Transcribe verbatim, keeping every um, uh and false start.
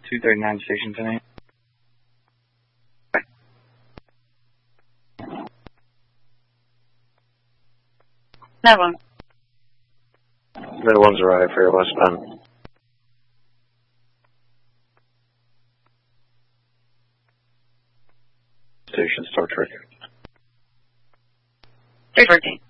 two thirty-nine Station ten. That one. That one's arrived for your westbound. Station Star Trek. three fourteen.